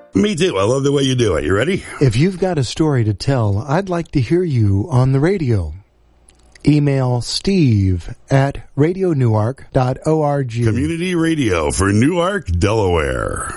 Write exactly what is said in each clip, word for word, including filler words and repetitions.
Me too. I love the way you do it. You ready? If you've got a story to tell, I'd like to hear you on the radio. Email Steve at radio newark dot org. Community radio for Newark, Delaware.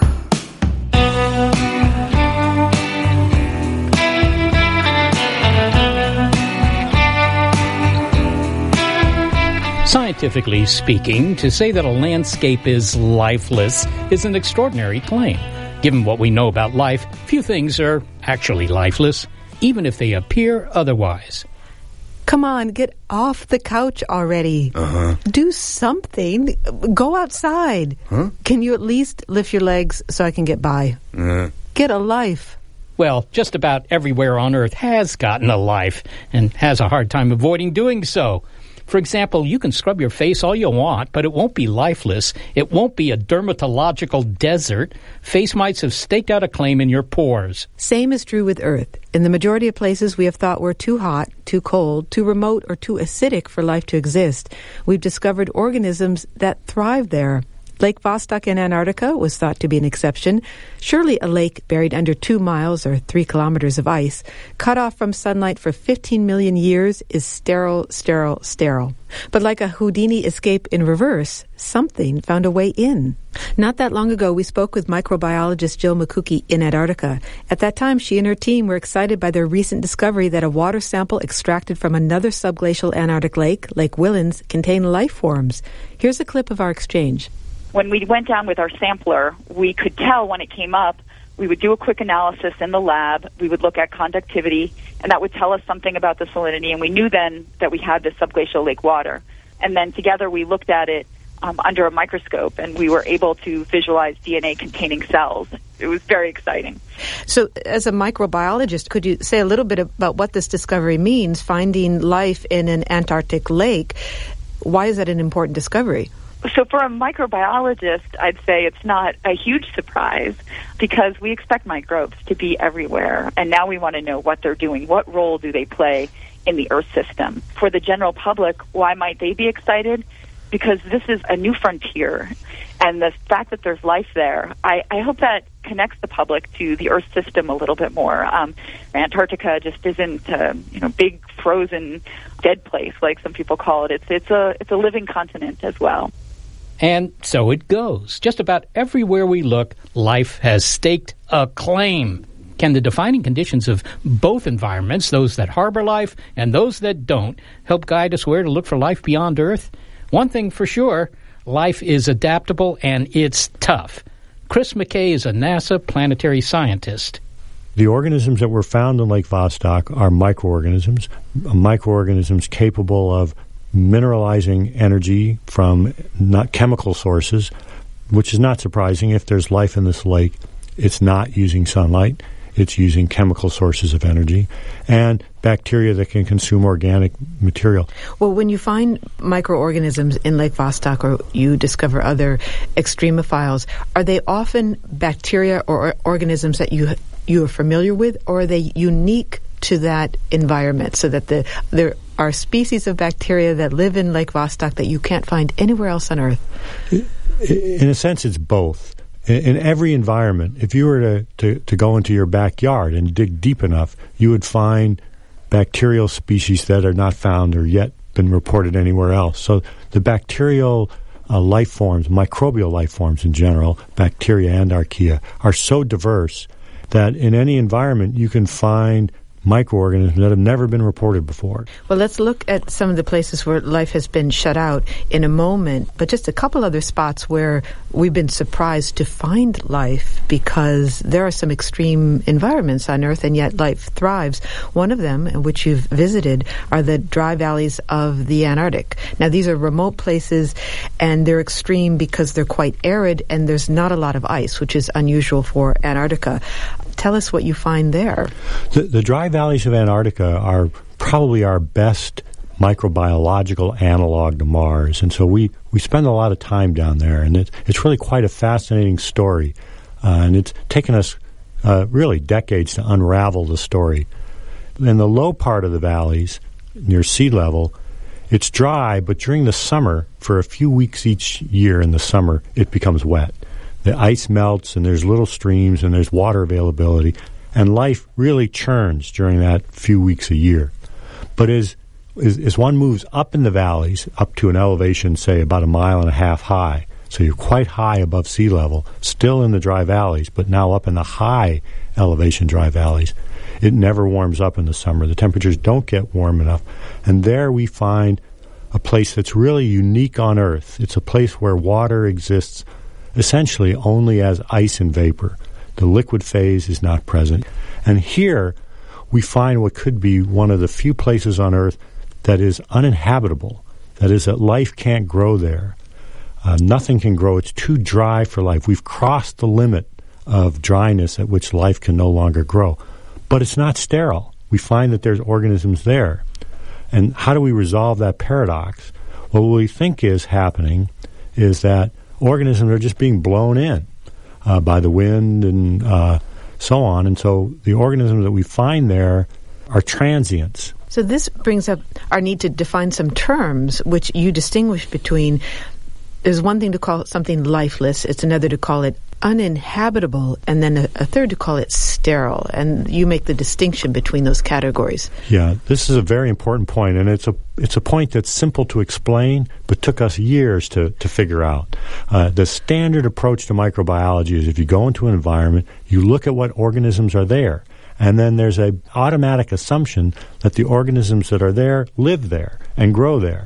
Scientifically speaking, to say that a landscape is lifeless is an extraordinary claim. Given what we know about life, few things are actually lifeless, even if they appear otherwise. Come on, get off the couch already. Uh-huh. Do something. Go outside. Huh? Can you at least lift your legs so I can get by? Uh-huh. Get a life. Well, just about everywhere on Earth has gotten a life and has a hard time avoiding doing so. For example, you can scrub your face all you want, but it won't be lifeless. It won't be a dermatological desert. Face mites have staked out a claim in your pores. Same is true with Earth. In the majority of places we have thought were too hot, too cold, too remote, or too acidic for life to exist, we've discovered organisms that thrive there. Lake Vostok in Antarctica was thought to be an exception. Surely a lake buried under two miles or three kilometers of ice, cut off from sunlight for fifteen million years, is sterile, sterile, sterile. But like a Houdini escape in reverse, something found a way in. Not that long ago, we spoke with microbiologist Jill McCookie in Antarctica. At that time, she and her team were excited by their recent discovery that a water sample extracted from another subglacial Antarctic lake, Lake Whillans, contained life forms. Here's a clip of our exchange. When we went down with our sampler, we could tell when it came up. We would do a quick analysis in the lab. We would look at conductivity, and that would tell us something about the salinity. And we knew then that we had this subglacial lake water. And then together we looked at it um, under a microscope, and we were able to visualize D N A-containing cells. It was very exciting. So as a microbiologist, could you say a little bit about what this discovery means, finding life in an Antarctic lake? Why is that an important discovery? So for a microbiologist, I'd say it's not a huge surprise because we expect microbes to be everywhere. And now we want to know what they're doing. What role do they play in the Earth system? For the general public, why might they be excited? Because this is a new frontier. And the fact that there's life there, I, I hope that connects the public to the Earth system a little bit more. Um, Antarctica just isn't a you know, big frozen dead place like some people call it. It's, it's, a, it's a living continent as well. And so it goes. Just about everywhere we look, life has staked a claim. Can the defining conditions of both environments, those that harbor life and those that don't, help guide us where to look for life beyond Earth? One thing for sure, life is adaptable and it's tough. Chris McKay is a NASA planetary scientist. The organisms that were found in Lake Vostok are microorganisms, microorganisms capable of mineralizing energy from not chemical sources, which is not surprising. If there's life in this lake, it's not using sunlight. It's using chemical sources of energy and bacteria that can consume organic material. Well, when you find microorganisms in Lake Vostok or you discover other extremophiles, are they often bacteria or organisms that you you are familiar with, or are they unique to that environment so that the there are species of bacteria that live in Lake Vostok that you can't find anywhere else on Earth? In a sense, it's both. In every environment, if you were to, to, to go into your backyard and dig deep enough, you would find bacterial species that are not found or yet been reported anywhere else. So the bacterial uh, life forms, microbial life forms in general, bacteria and archaea, are so diverse that in any environment you can find microorganisms that have never been reported before. Well, let's look at some of the places where life has been shut out in a moment, but just a couple other spots where we've been surprised to find life because there are some extreme environments on Earth and yet life thrives. One of them, which you've visited, are the dry valleys of the Antarctic. Now, these are remote places and they're extreme because they're quite arid and there's not a lot of ice, which is unusual for Antarctica. Tell us what you find there. The, the dry valleys of Antarctica are probably our best microbiological analog to Mars. And so we, we spend a lot of time down there. And it, it's really quite a fascinating story. Uh, and it's taken us uh, really decades to unravel the story. In the low part of the valleys, near sea level, it's dry, but during the summer, for a few weeks each year in the summer, it becomes wet. the ice melts and there's little streams and there's water availability, and life really churns during that few weeks a year. But as, as, as one moves up in the valleys, up to an elevation, say, about a mile and a half high, so you're quite high above sea level, still in the dry valleys, but now up in the high elevation dry valleys, it never warms up in the summer. The temperatures don't get warm enough. And there we find a place that's really unique on Earth. It's a place where water exists essentially only as ice and vapor. The liquid phase is not present. And here we find what could be one of the few places on Earth that is uninhabitable. That is, that life can't grow there. Uh, nothing can grow. It's too dry for life. We've crossed the limit of dryness at which life can no longer grow. But it's not sterile. We find that there's organisms there. And how do we resolve that paradox? Well, what we think is happening is that organisms are just being blown in uh, by the wind and uh, so on. And so the organisms that we find there are transients. So this brings up our need to define some terms which you distinguish between. There's one thing to call something lifeless. It's another to call it uninhabitable, and then a, a third to call it sterile. And you make the distinction between those categories. Yeah, this is a very important point, and it's a it's a point that's simple to explain, but took us years to, to figure out. Uh, the standard approach to microbiology is if you go into an environment, you look at what organisms are there, and then there's an automatic assumption that the organisms that are there live there and grow there.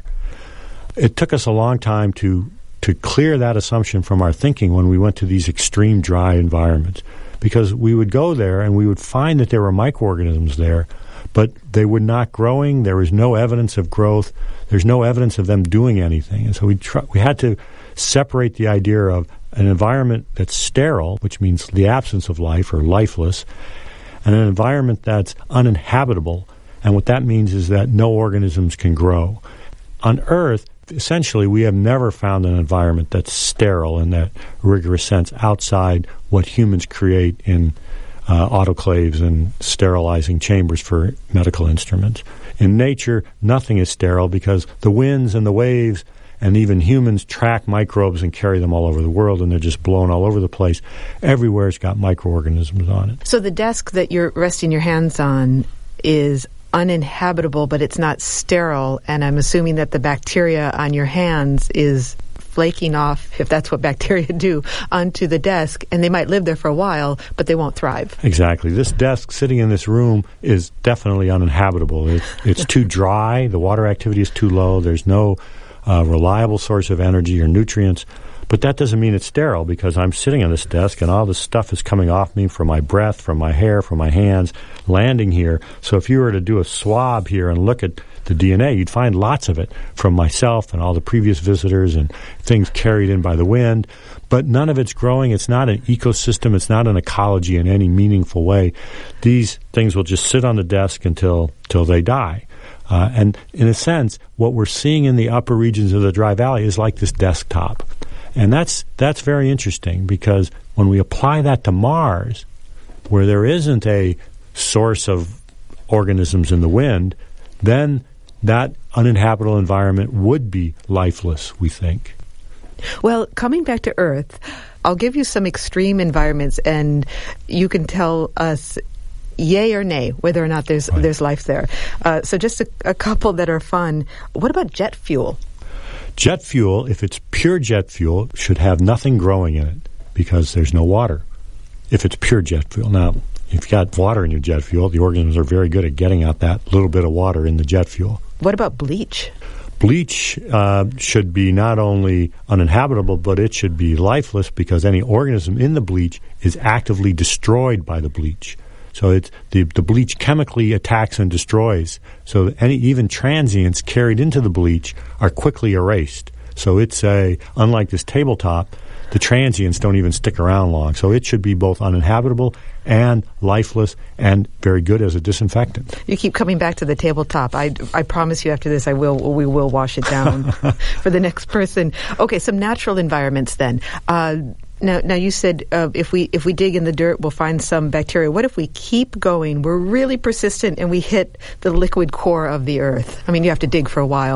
It took us a long time to to clear that assumption from our thinking when we went to these extreme dry environments, because we would go there and we would find that there were microorganisms there, but they were not growing. There was no evidence of growth. There's no evidence of them doing anything. And so we try, we had to separate the idea of an environment that's sterile, which means the absence of life or lifeless, and an environment that's uninhabitable. And what that means is that no organisms can grow. On Earth, essentially, we have never found an environment that's sterile in that rigorous sense outside what humans create in uh, autoclaves and sterilizing chambers for medical instruments. In nature, nothing is sterile because the winds and the waves and even humans track microbes and carry them all over the world, and they're just blown all over the place. Everywhere's got microorganisms on it. So the desk that you're resting your hands on is uninhabitable, but it's not sterile, and I'm assuming that the bacteria on your hands is flaking off, if that's what bacteria do, onto the desk, and they might live there for a while, but they won't thrive. Exactly. This desk sitting in this room is definitely uninhabitable. It, it's too dry, the water activity is too low, there's no uh, reliable source of energy or nutrients. But that doesn't mean it's sterile, because I'm sitting on this desk and all this stuff is coming off me from my breath, from my hair, from my hands, landing here. So if you were to do a swab here and look at the D N A, you'd find lots of it from myself and all the previous visitors and things carried in by the wind. But none of it's growing. It's not an ecosystem. It's not an ecology in any meaningful way. These things will just sit on the desk until, until they die. Uh, and in a sense, what we're seeing in the upper regions of the Dry Valley is like this desktop. And that's that's very interesting, because when we apply that to Mars, where there isn't a source of organisms in the wind, then that uninhabitable environment would be lifeless, we think. Well, coming back to Earth, I'll give you some extreme environments, and you can tell us yay or nay whether or not there's right. there's life there. Uh, so just a, a couple that are fun. What about jet fuel? Jet fuel, if it's pure jet fuel, should have nothing growing in it because there's no water. If it's pure jet fuel. Now, if you've got water in your jet fuel, the organisms are very good at getting out that little bit of water in the jet fuel. What about bleach? Bleach uh, should be not only uninhabitable, but it should be lifeless, because any organism in the bleach is actively destroyed by the bleach. So it's the, the bleach chemically attacks and destroys. So any even transients carried into the bleach are quickly erased. So it's a, unlike this tabletop, the transients don't even stick around long. So it should be both uninhabitable and lifeless and very good as a disinfectant. You keep coming back to the tabletop. I, I promise you after this I will we will wash it down for the next person. Okay, some natural environments then. Uh, Now, now you said uh, if we if we dig in the dirt, we'll find some bacteria. What if we keep going? We're really persistent, and we hit the liquid core of the Earth. I mean, you have to dig for a while.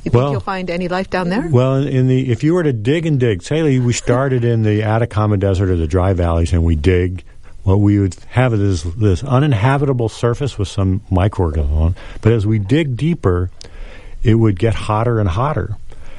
You well, think you'll find any life down there? Well, in, in the if you were to dig and dig, say we started in the Atacama Desert or the dry valleys, and we dig, what we would have is this uninhabitable surface with some microorganisms on. But as we dig deeper, it would get hotter and hotter,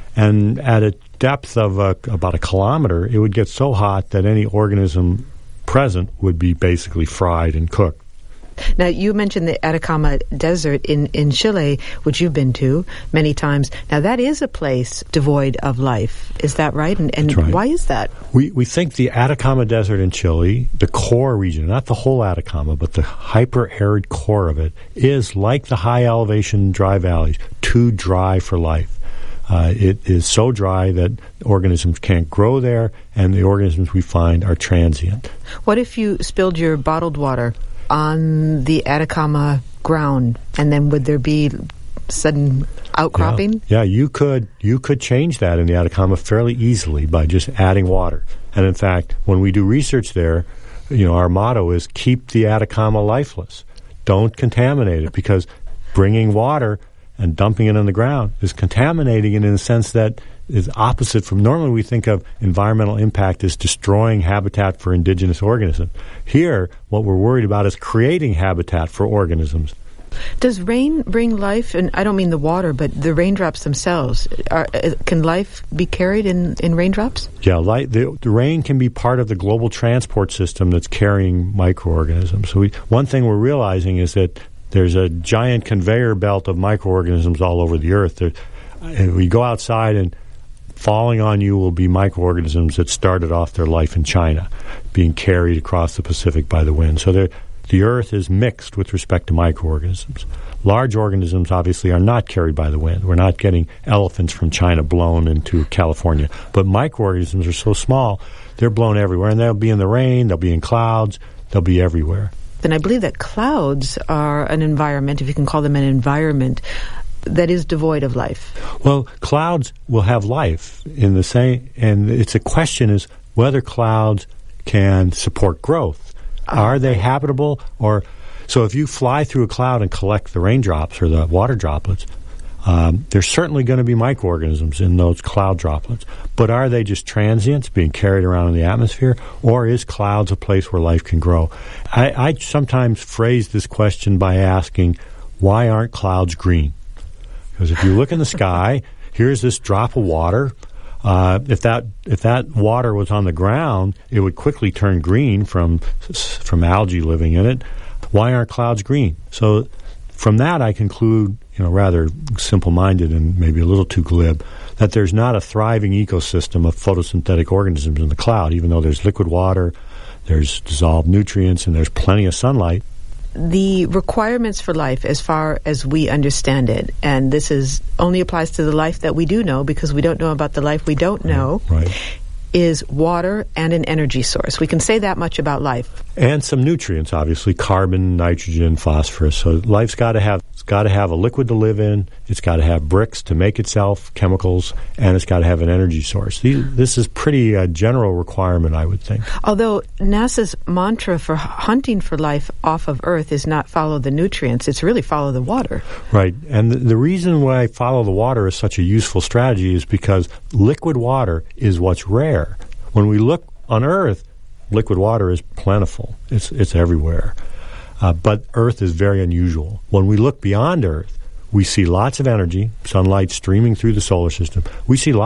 and at a depth of a, about a kilometer, it would get so hot that any organism present would be basically fried and cooked. Now, you mentioned the Atacama Desert in, in Chile, which you've been to many times. Now, that is a place devoid of life. Is that right? And, and right. Why is that? We we think the Atacama Desert in Chile, the core region, not the whole Atacama, but the hyper-arid core of it, is like the high-elevation dry valleys, too dry for life. Uh, it is so dry that organisms can't grow there, and the organisms we find are transient. What if you spilled your bottled water on the Atacama ground, and then would there be sudden outcropping? Yeah, yeah, you could you could change that in the Atacama fairly easily by just adding water. And in fact, when we do research there, you know, our motto is keep the Atacama lifeless. Don't contaminate it, because bringing water and dumping it on the ground is contaminating it in a sense that is opposite from normally we think of environmental impact as destroying habitat for indigenous organisms. Here, what we're worried about is creating habitat for organisms. Does rain bring life? And I don't mean the water, but the raindrops themselves. Are, uh, can life be carried in, in raindrops? Yeah, light, the, the rain can be part of the global transport system that's carrying microorganisms. So we, one thing we're realizing is that there's a giant conveyor belt of microorganisms all over the earth. There, and we go outside, and falling on you will be microorganisms that started off their life in China, being carried across the Pacific by the wind. So the earth is mixed with respect to microorganisms. Large organisms obviously are not carried by the wind. We're not getting elephants from China blown into California. But microorganisms are so small, they're blown everywhere. And they'll be in the rain, they'll be in clouds, they'll be everywhere. Then I believe that clouds are an environment, if you can call them an environment, that is devoid of life. Well, clouds will have life in the same, and it's a question is whether clouds can support growth. Uh, Are they habitable? Or so if you fly through a cloud and collect the raindrops or the water droplets, um, there's certainly going to be microorganisms in those cloud droplets. But are they just transients being carried around in the atmosphere, or is clouds a place where life can grow? I, I sometimes phrase this question by asking, why aren't clouds green? Because if you look in the sky, here's this drop of water. Uh, if that if that water was on the ground, it would quickly turn green from from algae living in it. Why aren't clouds green? So from that, I conclude, you know, rather simple-minded and maybe a little too glib, that there's not a thriving ecosystem of photosynthetic organisms in the cloud, even though there's liquid water, there's dissolved nutrients, and there's plenty of sunlight. The requirements for life, as far as we understand it, and this is only applies to the life that we do know, because we don't know about the life we don't know, right. is water and an energy source. We can say that much about life. And some nutrients, obviously, carbon, nitrogen, phosphorus. So life's got to have it's got to have a liquid to live in. It's got to have bricks to make itself, chemicals, and it's got to have an energy source. These, this is pretty uh, general requirement, I would think. Although NASA's mantra for hunting for life off of Earth is not follow the nutrients, it's really follow the water. Right. And the, the reason why follow the water is such a useful strategy is because liquid water is what's rare. When we look on Earth, liquid water is plentiful. It's it's everywhere. Uh, but Earth is very unusual. When we look beyond Earth, we see lots of energy, sunlight streaming through the solar system. We see lots